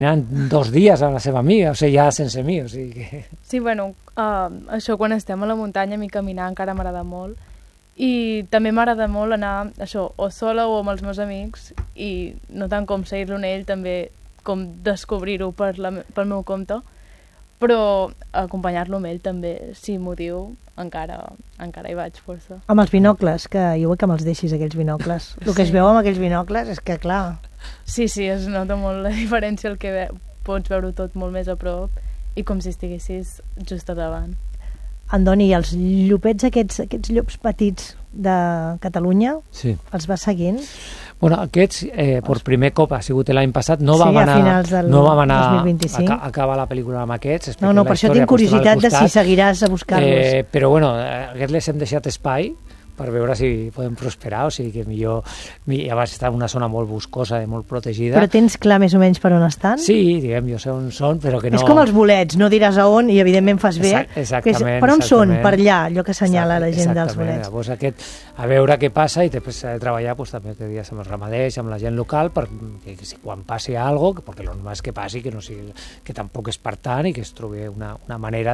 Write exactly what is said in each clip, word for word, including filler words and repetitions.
dos dies a la seva amiga, o sigui, ja sense mi, o sigui que... Sí, bueno, uh, això quan estem a la muntanya, a mi caminar encara m'agrada molt, i també m'agrada molt anar, això, o sola o amb els meus amics, i no tant com seguir-lo en ell, també com descobrir-ho per la, pel meu compte, però acompanyar-lo amb ell també, si m'ho diu, encara, encara hi vaig força. Amb els binocles, que jo vull que me'ls deixis, aquells binocles. El que sí. Es veu amb aquells binocles és que, clar... Sí, sí, es nota molt la diferència, el que ve, pots veure tot molt més a prop i com si estiguessis just a davant. Andoni, i els llopets aquests, aquests llops petits de Catalunya, sí. Els vas seguint? Bueno, aquests, eh, per primer cop ha sigut l'any passat, no sí, vam anar, a finals del no vam anar dos mil vint-i-cinc. a, a acabar la pel·lícula amb aquests. No, no, per això tinc curiositat de si seguiràs a buscar-los. Eh, però bueno, aquests les hem deixat espai per veure si podem prosperar, o sigui que millor, ja vas estar en una zona molt boscosa i molt protegida. Però tens clar més o menys per on estan? Sí, diguem, jo sé on són, però que no... És com els bolets, no diràs a on i evidentment fas bé. Exactament. Per on exactament. són? Per allà, allò que assenyala la gent dels bolets. Llavors aquest, a veure què passa, i després s'ha de treballar pues, també que dies amb els ramaders, amb la gent local, perquè que si quan passi alguna cosa, perquè el normal és que passi, que, no sigui, que tampoc és per tant i que es trobi una, una manera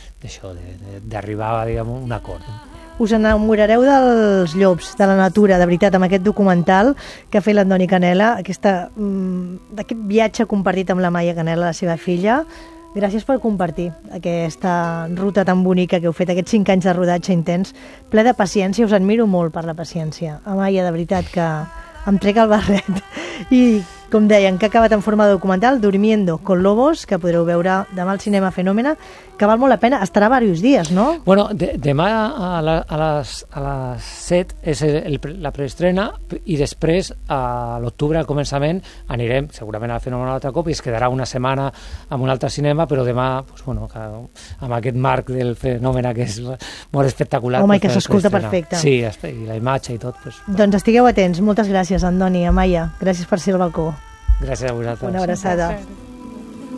d'arribar a un acord. Us enamorareu dels llops, de la natura, de veritat, amb aquest documental que ha fet l'Andoni Canela, aquesta, d'aquest viatge compartit amb la Maia Canela, la seva filla. Gràcies per compartir aquesta ruta tan bonica que heu fet, aquests cinc anys de rodatge intens, ple de paciència. Us admiro molt per la paciència. Amaya, de veritat, que em trec el barret. I, com deien, que ha acabat en forma de documental, Durmiendo con Lobos, que podreu veure demà al Cinema Fenòmena, que val molt la pena. Estarà diversos dies, no? Bueno, de, demà a, la, a, les, a les set és el, el, la preestrena i després a l'octubre, al començament, anirem segurament al Fenòmena l'altre cop i es quedarà una setmana amb un altre cinema, però demà, pues, bueno, que, amb aquest marc del Fenòmena que és molt espectacular. Home, pues, que s'escolta perfecte. Sí, i la imatge i tot. Pues, doncs estigueu atents. Moltes gràcies, Andoni, Amaya. Gràcies per ser al balcó. Gràcies a vosaltres. Una abraçada.